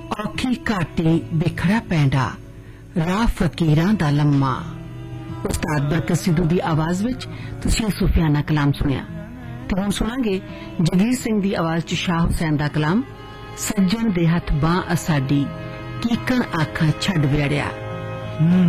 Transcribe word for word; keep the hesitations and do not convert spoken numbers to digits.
ਔਖੀ ਘਾਟੀ ਬਿਖੜਾ ਪੈਂਦਾ ਰਾਹ ਫਕੀਰਾਂ ਦਾ ਲੰਮਾ। ਉਸਤਾਦ ਬਰਕਤ ਸਿੱਧੂ ਦੀ ਆਵਾਜ਼ ਵਿੱਚ ਤੁਸੀਂ ਸੂਫੀਆਨਾ ਕਲਾਮ ਸੁਣਿਆ ਤੇ ਹੁਣ ਸੁਣਾਂਗੇ ਜਗੀਰ ਸਿੰਘ ਦੀ ਆਵਾਜ਼ 'ਚ ਸ਼ਾਹ ਹੁਸੈਨ ਦਾ ਕਲਾਮ ਸੱਜਣ ਦੇ ਹੱਥ ਬਾਂਹ ਅਸਾਡੀ ਕੀਕਣ ਆਖਾਂ ਛੱਡ ਵਿੜਿਆ।